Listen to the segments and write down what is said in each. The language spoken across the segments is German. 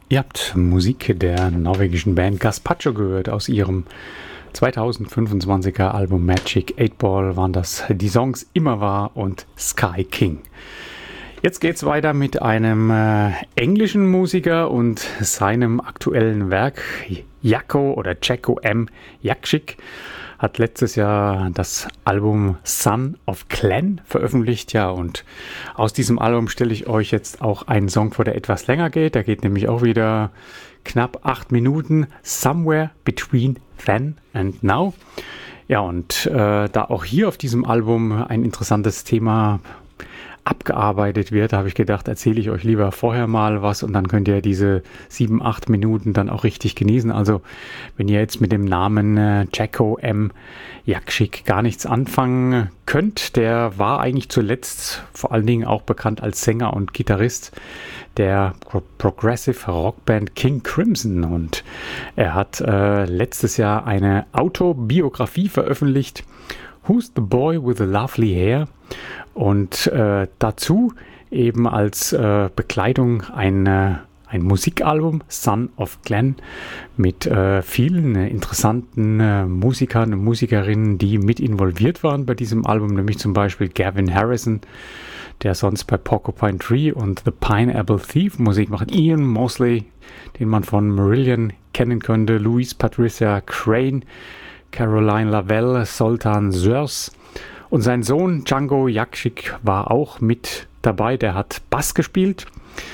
Ihr habt Musik der norwegischen Band Gaspacho gehört. Aus ihrem 2025er Album Magic 8 Ball waren das die Songs Immer War und Sky King. Jetzt geht's weiter mit einem englischen Musiker und seinem aktuellen Werk. Jacko M. Jakšić hat letztes Jahr das Album Son of Clan veröffentlicht. Ja, und aus diesem Album stelle ich euch jetzt auch einen Song vor, der etwas länger geht. Der geht nämlich auch wieder knapp 8 Minuten. Somewhere Between Then and Now. Ja, und da auch hier auf diesem Album ein interessantes Thema abgearbeitet wird, habe ich gedacht, erzähle ich euch lieber vorher mal was und dann könnt ihr diese 7, 8 Minuten dann auch richtig genießen. Also wenn ihr jetzt mit dem Namen Jacko M. Jakšić gar nichts anfangen könnt, der war eigentlich zuletzt vor allen Dingen auch bekannt als Sänger und Gitarrist der Progressive Rockband King Crimson, und er hat letztes Jahr eine Autobiografie veröffentlicht, Who's the Boy with the Lovely Hair? Und dazu eben als Begleitung ein Musikalbum, Son of Clan, mit vielen interessanten Musikern und Musikerinnen, die mit involviert waren bei diesem Album, nämlich zum Beispiel Gavin Harrison, der sonst bei Porcupine Tree und The Pineapple Thief Musik macht, Ian Mosley, den man von Marillion kennen könnte, Louise Patricia Crane, Caroline Lavelle, Zoltan Sürs. Und sein Sohn Django Jakšić war auch mit dabei, der hat Bass gespielt.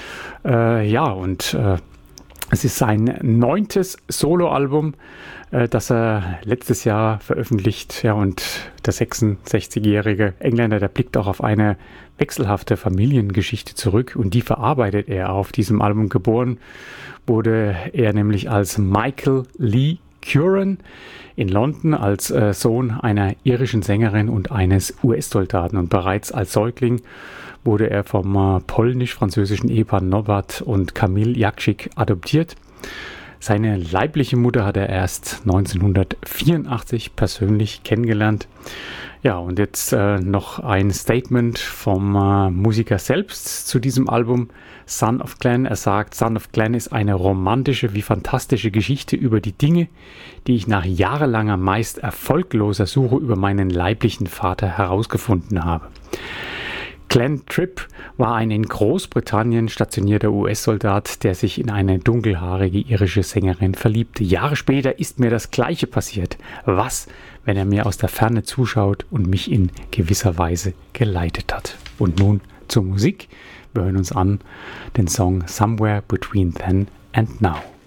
Es ist sein 9. Soloalbum, das er letztes Jahr veröffentlicht. Ja, und der 66-jährige Engländer, der blickt auch auf eine wechselhafte Familiengeschichte zurück, und die verarbeitet er auf diesem Album. Geboren wurde er nämlich als Michael Lee Curran in London als Sohn einer irischen Sängerin und eines US-Soldaten, und bereits als Säugling wurde er vom polnisch-französischen Ehepaar Norbert und Kamil Jakšić adoptiert. Seine leibliche Mutter hat er erst 1984 persönlich kennengelernt. Ja, und jetzt noch ein Statement vom Musiker selbst zu diesem Album Son of Clan. Er sagt, Son of Clan ist eine romantische wie fantastische Geschichte über die Dinge, die ich nach jahrelanger, meist erfolgloser Suche über meinen leiblichen Vater herausgefunden habe. Glenn Tripp war ein in Großbritannien stationierter US-Soldat, der sich in eine dunkelhaarige irische Sängerin verliebte. Jahre später ist mir das Gleiche passiert. Was, wenn er mir aus der Ferne zuschaut und mich in gewisser Weise geleitet hat? Und nun zur Musik. Wir hören uns an den Song Somewhere Between Then and Now.